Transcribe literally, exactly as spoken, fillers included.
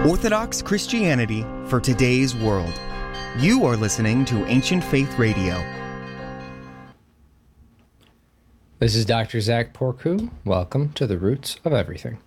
Orthodox Christianity for today's world. You are listening to Ancient Faith Radio. This is Doctor Zach Porcu. Welcome to the Roots of Everything.